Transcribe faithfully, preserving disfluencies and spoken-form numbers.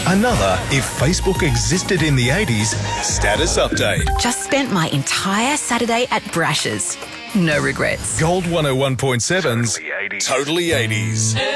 Another If Facebook Existed in the eighties status update. Just spent my entire Saturday at Brash's. No regrets. Gold one oh one point seven's Totally eighties.